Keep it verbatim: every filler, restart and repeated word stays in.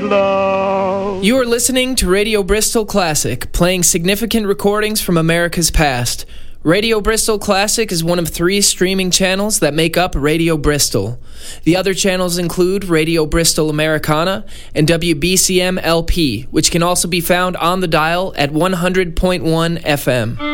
love. You are listening to Radio Bristol Classic, playing significant recordings from America's past. Radio Bristol Classic is one of three streaming channels that make up Radio Bristol. The other channels include Radio Bristol Americana and W B C M L P, which can also be found on the dial at one hundred point one F M.